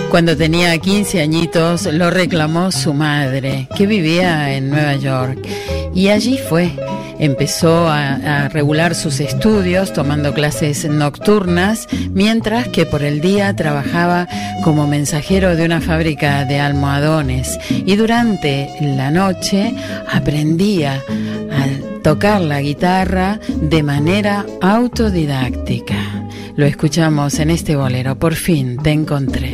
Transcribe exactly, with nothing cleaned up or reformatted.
Cuando tenía quince añitos lo reclamó su madre, que vivía en Nueva York, y allí fue. Empezó a, a regular sus estudios tomando clases nocturnas, mientras que por el día trabajaba como mensajero de una fábrica de almohadones, y durante la noche aprendía a tocar la guitarra de manera autodidáctica. Lo escuchamos en este bolero, Por fin te encontré.